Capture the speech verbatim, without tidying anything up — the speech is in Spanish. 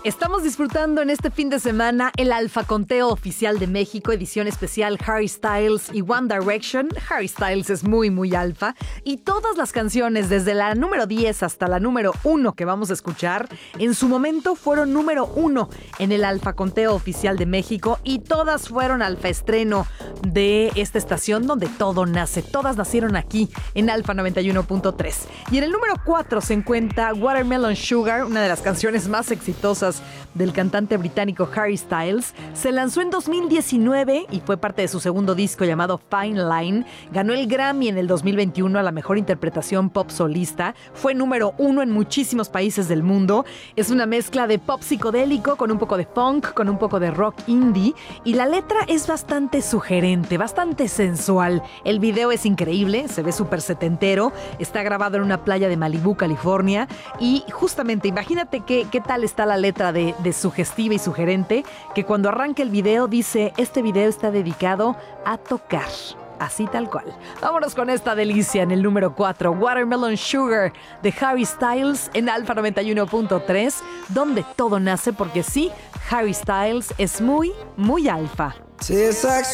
Estamos disfrutando en este fin de semana el Alfa Conteo Oficial de México, edición especial Harry Styles y One Direction. Harry Styles es muy, muy alfa. Y todas las canciones, desde la número diez hasta la número uno que vamos a escuchar, en su momento fueron número uno en el Alfa Conteo Oficial de México. Y todas fueron alfa estreno de esta estación donde todo nace. Todas nacieron aquí en Alfa noventa y uno punto tres. Y en el número cuatro se encuentra Watermelon Sugar, una de las canciones más exitosas del cantante británico Harry Styles. Se lanzó en dos mil diecinueve y fue parte de su segundo disco llamado Fine Line. Ganó el Grammy en el dos mil veintiuno a la mejor interpretación pop solista. Fue número uno en muchísimos países del mundo. Es una mezcla de pop psicodélico con un poco de funk, con un poco de rock indie. Y la letra es bastante sugerente, bastante sensual. El video es increíble, se ve súper setentero. Está grabado en una playa de Malibú, California. Y justamente, imagínate qué, qué tal está la letra De, de sugestiva y sugerente, que cuando arranca el video dice: este video está dedicado a tocar, así tal cual. Vámonos con esta delicia en el número cuatro, Watermelon Sugar de Harry Styles en Alfa noventa y uno punto tres, donde todo nace, porque sí, Harry Styles es muy, muy alfa. Tastes like